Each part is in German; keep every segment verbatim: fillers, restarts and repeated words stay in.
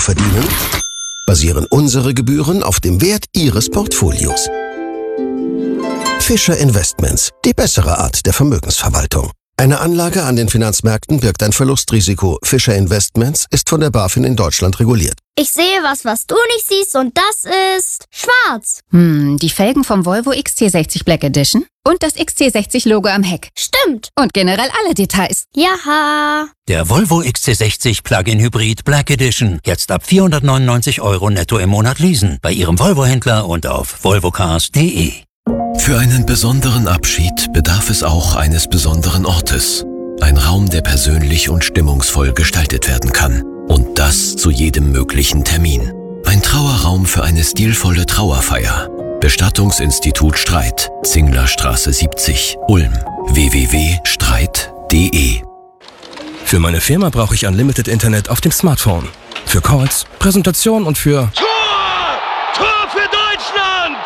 verdienen, basieren unsere Gebühren auf dem Wert Ihres Portfolios. Fischer Investments, die bessere Art der Vermögensverwaltung. Eine Anlage an den Finanzmärkten birgt ein Verlustrisiko. Fischer Investments ist von der BaFin in Deutschland reguliert. Ich sehe was, was du nicht siehst, und das ist schwarz. Hm, die Felgen vom Volvo X C sechzig Black Edition und das X C sechzig Logo am Heck. Stimmt. Und generell alle Details. Jaha. Der Volvo X C sechzig Plug-in Hybrid Black Edition. Jetzt ab vierhundertneunundneunzig Euro netto im Monat leasen. Bei Ihrem Volvo-Händler und auf volvocars punkt de. Für einen besonderen Abschied bedarf es auch eines besonderen Ortes. Ein Raum, der persönlich und stimmungsvoll gestaltet werden kann. Und das zu jedem möglichen Termin. Ein Trauerraum für eine stilvolle Trauerfeier. Bestattungsinstitut Streit, Zinglerstraße siebzig, Ulm. w w w punkt streit punkt de. Für meine Firma brauche ich Unlimited Internet auf dem Smartphone. Für Calls, Präsentation und für... Tor! Tor für Deutschland!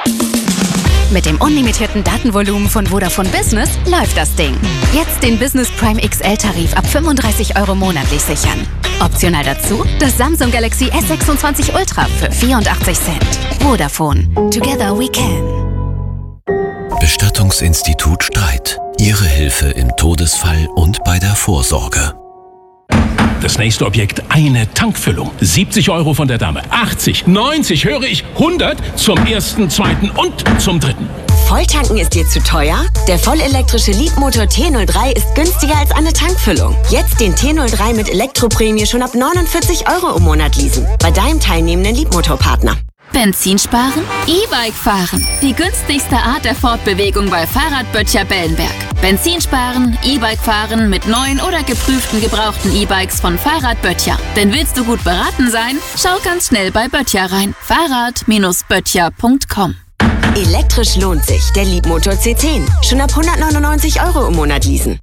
Mit dem unlimitierten Datenvolumen von Vodafone Business läuft das Ding. Jetzt den Business Prime X L-Tarif ab fünfunddreißig Euro monatlich sichern. Optional dazu das Samsung Galaxy S sechsundzwanzig Ultra für vierundachtzig Cent. Vodafone. Together we can. Bestattungsinstitut Streit. Ihre Hilfe im Todesfall und bei der Vorsorge. Das nächste Objekt, eine Tankfüllung. siebzig Euro von der Dame. achtzig, neunzig, höre ich, hundert zum ersten, zweiten und zum dritten. Volltanken ist dir zu teuer? Der vollelektrische Leapmotor T null drei ist günstiger als eine Tankfüllung. Jetzt den T null drei mit Elektroprämie schon ab neunundvierzig Euro im Monat leasen. Bei deinem teilnehmenden Leapmotorpartner. Benzin sparen? E-Bike fahren. Die günstigste Art der Fortbewegung bei Fahrradböttcher Bellenberg. Benzin sparen, E-Bike fahren mit neuen oder geprüften gebrauchten E-Bikes von Fahrradböttcher. Denn willst du gut beraten sein? Schau ganz schnell bei Böttcher rein. Fahrrad Böttcher punkt com. Elektrisch lohnt sich. Der Leapmotor C zehn. Schon ab hundertneunundneunzig Euro im Monat leasen.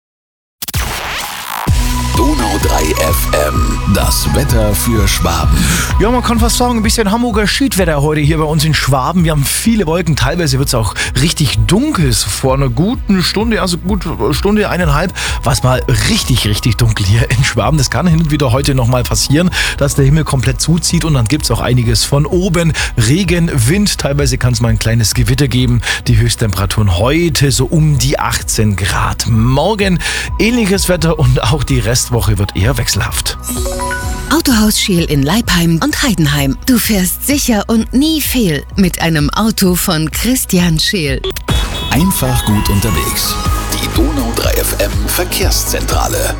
Donau drei F M, das Wetter für Schwaben. Ja, man kann fast sagen, ein bisschen Hamburger Schiedwetter heute hier bei uns in Schwaben. Wir haben viele Wolken, teilweise wird es auch richtig dunkel. Vor einer guten Stunde, also gut Stunde, eineinhalb, war es mal richtig, richtig dunkel hier in Schwaben. Das kann hin und wieder heute nochmal passieren, dass der Himmel komplett zuzieht und dann gibt es auch einiges von oben. Regen, Wind, teilweise kann es mal ein kleines Gewitter geben. Die Höchsttemperaturen heute so um die achtzehn Grad. Morgen ähnliches Wetter und auch die Rest Woche wird eher wechselhaft. Autohaus Scheel in Leipheim und Heidenheim. Du fährst sicher und nie fehl mit einem Auto von Christian Scheel. Einfach gut unterwegs. Die Donau drei F M Verkehrszentrale.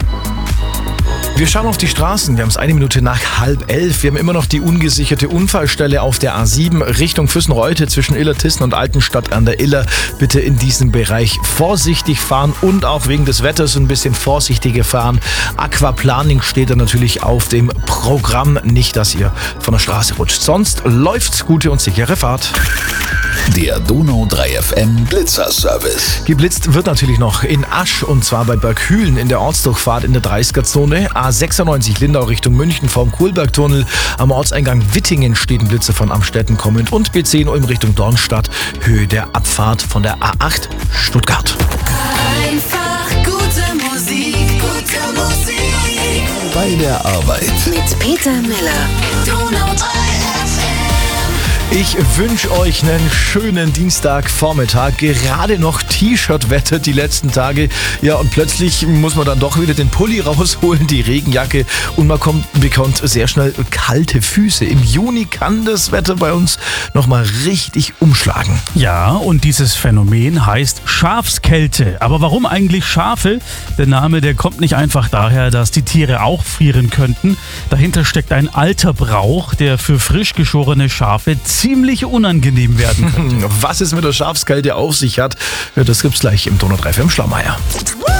Wir schauen auf die Straßen. Wir haben es eine Minute nach halb elf. Wir haben immer noch die ungesicherte Unfallstelle auf der A sieben Richtung Füssenreute zwischen Illertissen und Altenstadt an der Iller. Bitte in diesem Bereich vorsichtig fahren und auch wegen des Wetters ein bisschen vorsichtiger fahren. Aquaplaning steht da natürlich auf dem Programm. Nicht, dass ihr von der Straße rutscht. Sonst läuft's. Gute und sichere Fahrt. Der Donau drei F M Blitzerservice. Geblitzt wird natürlich noch in Asch und zwar bei Berghülen in der Ortsdurchfahrt in der dreißiger-Zone. A sechsundneunzig Lindau Richtung München vom Kohlbergtunnel. Am Ortseingang Wittingen steht ein Blitzer von Amstetten kommend und B zehn Ulm Richtung Dornstadt. Höhe der Abfahrt von der A acht Stuttgart. Einfach gute Musik, gute Musik. Bei der Arbeit. Mit Peter Miller. Donau drei F M. Ich wünsche euch einen schönen Dienstagvormittag. Gerade noch T-Shirt-Wetter die letzten Tage. Ja, und plötzlich muss man dann doch wieder den Pulli rausholen, die Regenjacke. Und man kommt, bekommt sehr schnell kalte Füße. Im Juni kann das Wetter bei uns nochmal richtig umschlagen. Ja, und dieses Phänomen heißt Schafskälte. Aber warum eigentlich Schafe? Der Name, der kommt nicht einfach daher, dass die Tiere auch frieren könnten. Dahinter steckt ein alter Brauch, der für frisch geschorene Schafe ziemlich unangenehm werden könnte. Was es mit der Schafskälte auf sich hat, das gibt's gleich im Donau drei F M Schlaumeier.